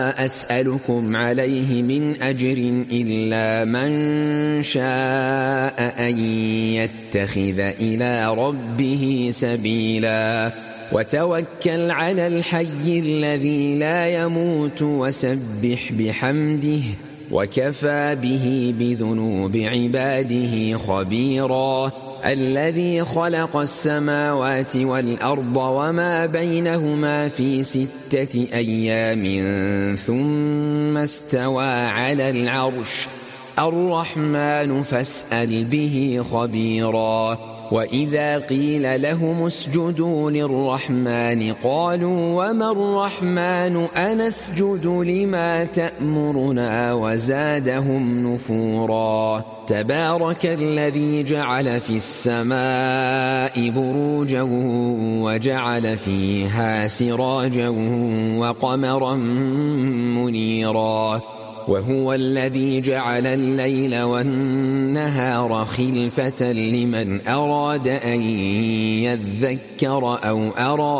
أسألكم عليه من أجر إلا من شاء أن يتخذ إلى ربه سبيلا وتوكل على الحي الذي لا يموت وسبح بحمده وكفى به بذنوب عباده خبيرا الذي خلق السماوات والأرض وما بينهما في 6 أيام ثم استوى على العرش الرحمن فاسأل به خبيرا وإذا قيل لهم اسجدوا للرحمن قالوا وما الرحمن أنسجد لما تأمرنا وزادهم نفورا تبارك الذي جعل في السماء بروجا وجعل فيها سراجا وقمرا منيرا وهو الذي جعل الليل والنهار خلفة لمن أراد أن يذكر أو أراد